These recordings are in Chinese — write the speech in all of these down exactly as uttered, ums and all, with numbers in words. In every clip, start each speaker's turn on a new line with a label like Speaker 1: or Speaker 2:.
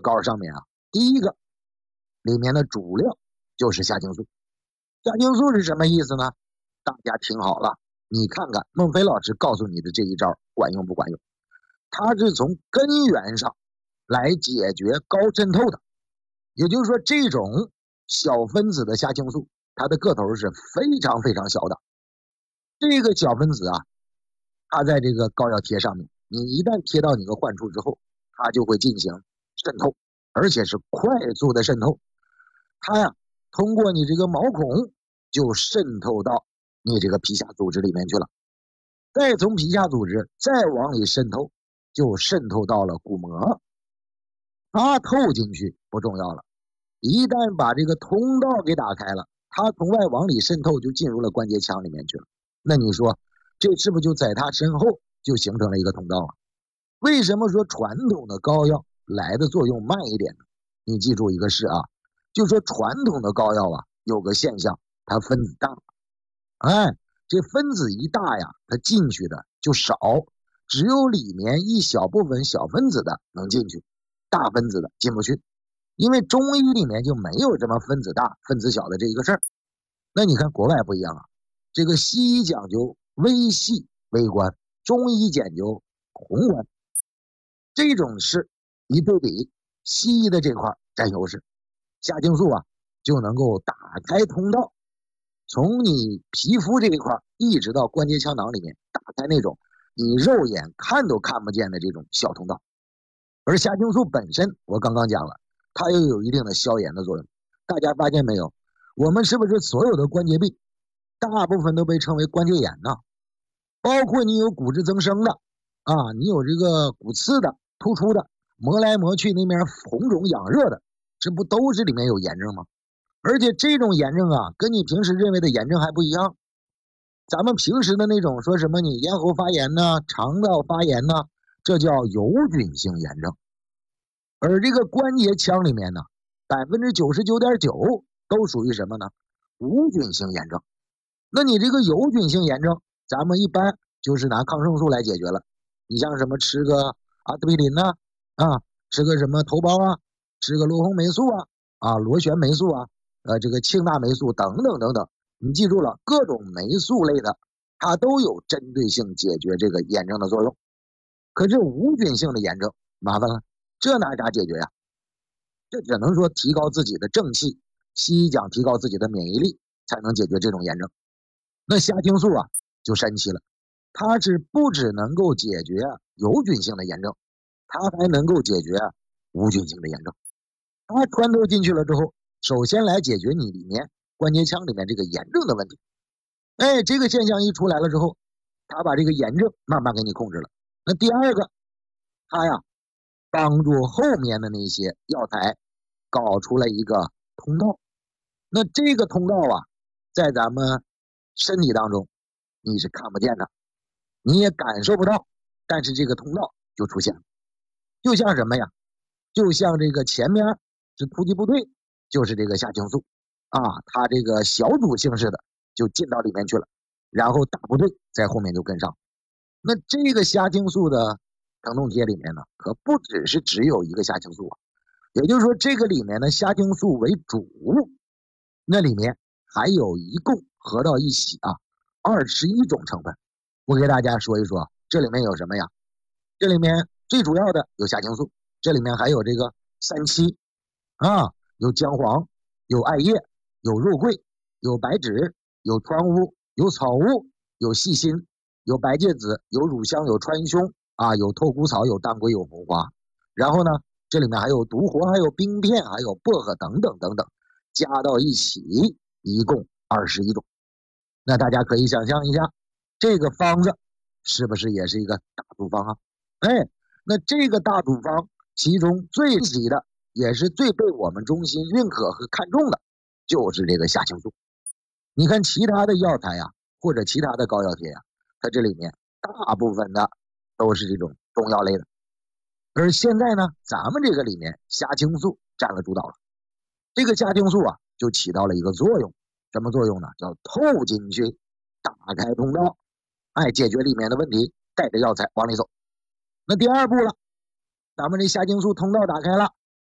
Speaker 1: 膏上面啊，第一个里面的主料就是虾青素。虾青素是什么意思呢？大家听好了，你看看孟非老师告诉你的这一招管用不管用？它是从根源上来解决高渗透的，也就是说这种小分子的虾青素，它的个头是非常非常小的。这个小分子啊，它在这个膏药贴上面，你一旦贴到你的患处之后，它就会进行渗透，而且是快速的渗透。它呀，通过你这个毛孔就渗透到你这个皮下组织里面去了，再从皮下组织再往里渗透，就渗透到了骨膜。它透进去不重要了，一旦把这个通道给打开了，它从外往里渗透就进入了关节腔里面去了。那你说这是不是就在它身后就形成了一个通道啊？为什么说传统的膏药来的作用慢一点呢？你记住一个事啊，就说传统的膏药啊，有个现象，它分子大，哎，这分子一大呀，它进去的就少，只有里面一小部分小分子的能进去，大分子的进不去。因为中医里面就没有这么分子大分子小的这一个事儿。那你看国外不一样啊，这个西医讲究微细微观，中医讲究宏观。这种是一对比，西医的这块占优势，虾青素啊就能够打开通道，从你皮肤这一块一直到关节腔囊里面，打开那种你肉眼看都看不见的这种小通道。而虾青素本身我刚刚讲了，它又有一定的消炎的作用。大家发现没有，我们是不是所有的关节病大部分都被称为关节炎呢？包括你有骨质增生的啊，你有这个骨刺的突出的，磨来磨去那面红肿痒热的，这不都是里面有炎症吗？而且这种炎症啊，跟你平时认为的炎症还不一样。咱们平时的那种说什么你咽喉发炎呢，肠道发炎呢，这叫有菌性炎症。而这个关节腔里面呢， 百分之九十九点九 都属于什么呢？无菌性炎症。那你这个有菌性炎症，咱们一般就是拿抗生素来解决了。你像什么吃个阿司匹林呐，啊，吃个什么头孢啊，吃个罗红霉素啊，啊，螺旋霉素啊，呃，这个庆大霉素等等等等。你记住了，各种霉素类的，它都有针对性解决这个炎症的作用。可是无菌性的炎症麻烦了，这拿啥解决呀？这只能说提高自己的正气，西医讲提高自己的免疫力才能解决这种炎症。那虾青素啊就神奇了，它是不只能够解决有菌性的炎症，它还能够解决无菌性的炎症。它穿透进去了之后，首先来解决你里面关节腔里面这个炎症的问题。哎，这个现象一出来了之后，它把这个炎症慢慢给你控制了。那第二个，它呀帮助后面的那些药材搞出了一个通道。那这个通道啊，在咱们身体当中你是看不见的，你也感受不到，但是这个通道就出现了。就像什么呀？就像这个前面是突击部队，就是这个虾青素啊，它这个小组性质的就进到里面去了，然后大部队在后面就跟上。那这个虾青素的疼痛贴里面呢，可不只是只有一个虾青素啊，也就是说这个里面的虾青素为主，那里面还有一共合到一起啊二十一种成分。我给大家说一说这里面有什么呀？这里面最主要的有虾青素，这里面还有这个三七啊，有姜黄，有艾叶，有肉桂，有白芷，有川乌，有草乌，有细辛，有白芥子，有乳香，有川芎啊，有透骨草，有当归，有红花。然后呢，这里面还有独活，还有冰片，还有薄荷等等等等，加到一起一共二十一种。那大家可以想象一下，这个方子是不是也是一个大处方啊？哎，那这个大处方其中最喜的也是最被我们中心认可和看重的就是这个虾青素。你看其他的药材呀、啊，或者其他的膏药贴呀、啊，它这里面大部分的都是这种中药类的。而现在呢，咱们这个里面虾青素占了主导了。这个虾青素啊就起到了一个作用，什么作用呢？叫透进去，打开通道，哎，解决里面的问题，带着药材往里走。那第二步了，咱们这虾青素通道打开了，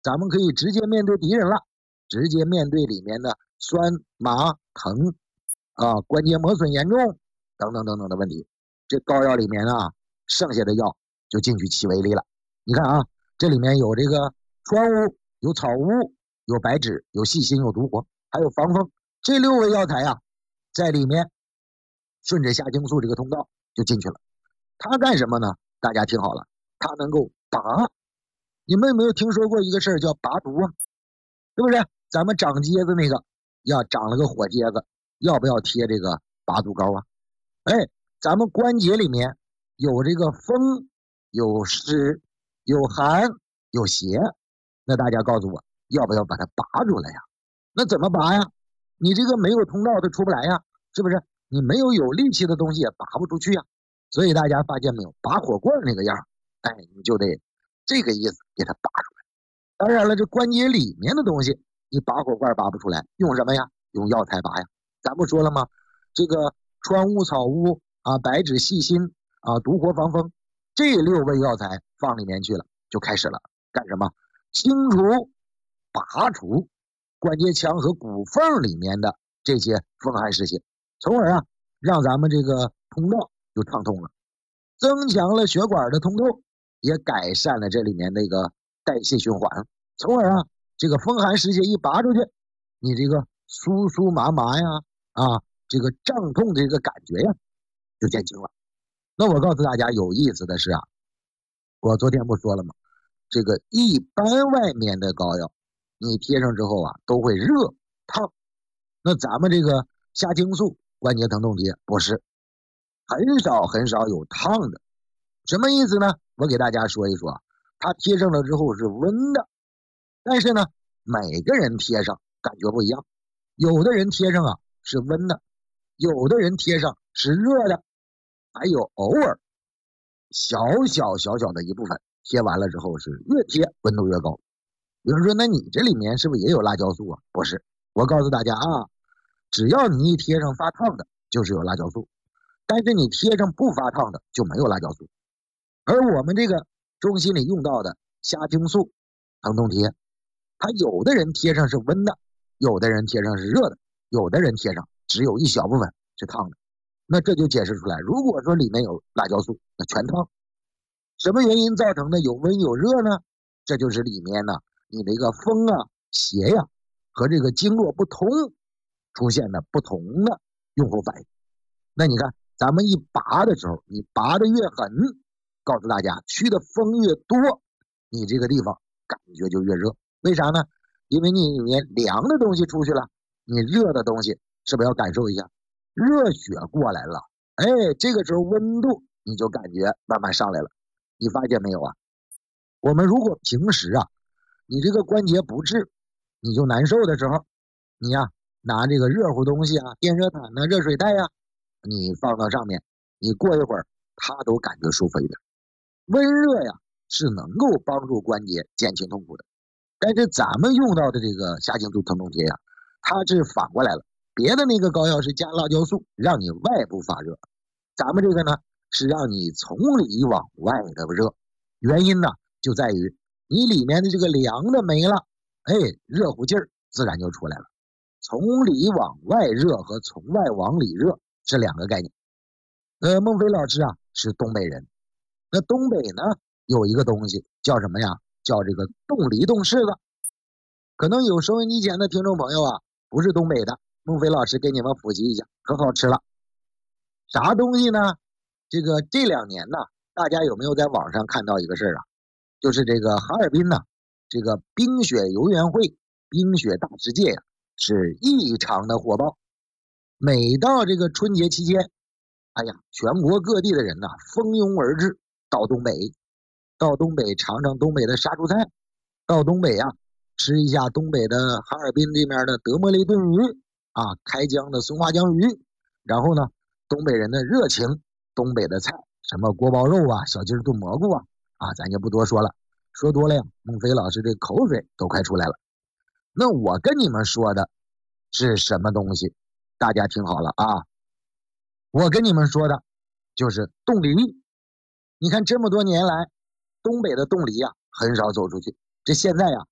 Speaker 1: 咱们可以直接面对敌人了，直接面对里面的酸麻疼啊、关节磨损严重等等等等的问题。这膏药里面啊，剩下的药就进去起威力了。你看啊，这里面有这个川乌，有草乌，有白芷，有细辛，有独活，还有防风，这六味药材啊，在里面顺着虾青素这个通道就进去了。它干什么呢？大家听好了，它能够拔。你们有没有听说过一个事儿叫拔毒啊？是不是？咱们长疖子那个，要长了个火疖子，要不要贴这个拔毒膏啊？哎，咱们关节里面有这个风，有湿，有寒，有邪，那大家告诉我，要不要把它拔出来呀？那怎么拔呀？你这个没有通道，它出不来呀，是不是？你没有有力气的东西也拔不出去呀。所以大家发现没有，拔火棍那个样，哎，你就得这个意思给它拔出来。当然了，这关节里面的东西，你拔火罐拔不出来，用什么呀？用药材拔呀。咱不说了吗？这个川乌、草乌啊、白芷、细辛啊、独活、防风，这六味药材放里面去了，就开始了干什么？清除、拔除关节腔和骨缝里面的这些风寒湿邪，从而啊，让咱们这个通道就畅通了，增强了血管的通透，也改善了这里面那个代谢循环，从而啊，这个风寒湿邪一拔出去，你这个酥酥麻麻呀，啊，这个胀痛的这个感觉呀，就减轻了。那我告诉大家有意思的是啊，我昨天不说了吗？这个一般外面的膏药，你贴上之后啊，都会热烫。那咱们这个虾青素关节疼痛贴不是，很少很少有烫的。什么意思呢？我给大家说一说，它贴上了之后是温的，但是呢，每个人贴上感觉不一样。有的人贴上啊是温的，有的人贴上是热的，还有偶尔小小小小的一部分贴完了之后是越贴温度越高。有人说，那你这里面是不是也有辣椒素啊？不是，我告诉大家啊，只要你一贴上发烫的，就是有辣椒素，但是你贴上不发烫的就没有辣椒素。而我们这个中心里用到的虾青素疼痛贴，它有的人贴上是温的，有的人贴上是热的，有的人贴上只有一小部分是烫的。那这就解释出来，如果说里面有辣椒素，那全烫。什么原因造成的有温有热呢？这就是里面呢，你这个风啊、邪呀、啊、和这个经络不通出现的不同的用户反应。那你看，咱们一拔的时候，你拔的越狠，告诉大家，驱的风越多，你这个地方感觉就越热。为啥呢？因为你里面凉的东西出去了，你热的东西是不是要感受一下？热血过来了，哎，这个时候温度你就感觉慢慢上来了。你发现没有啊？我们如果平时啊，你这个关节不治，你就难受的时候，你呀、啊、拿这个热乎东西啊，电热毯呢、热水袋呀、啊，你放到上面，你过一会儿它都感觉舒服一点。温热呀是能够帮助关节减轻痛苦的，但是咱们用到的这个虾青素疼痛贴呀，它是反过来了。别的那个膏药是加辣椒素，让你外部发热，咱们这个呢是让你从里往外的热。原因呢就在于你里面的这个凉的没了，哎，热乎劲儿自然就出来了。从里往外热和从外往里热是两个概念。呃，孟非老师啊是东北人，那东北呢有一个东西叫什么呀？叫这个冻梨冻柿子。可能有收音机前的听众朋友啊不是东北的，孟非老师给你们普及一下，可好吃了。啥东西呢？这个这两年呢，大家有没有在网上看到一个事儿啊？就是这个哈尔滨呢，这个冰雪游园会、冰雪大世界呀、啊，是异常的火爆。每到这个春节期间，哎呀，全国各地的人呐、啊，蜂拥而至到东北，到东北尝尝东北的杀猪菜，到东北呀、啊、吃一下东北的哈尔滨这边的德莫雷炖鱼啊，开江的松花江鱼，然后呢，东北人的热情，东北的菜，什么锅包肉啊、小鸡炖蘑菇啊，啊，咱就不多说了，说多了呀，孟非老师这口水都快出来了。那我跟你们说的是什么东西？大家听好了啊，我跟你们说的就是冻梨。你看这么多年来，东北的冻梨啊很少走出去，这现在啊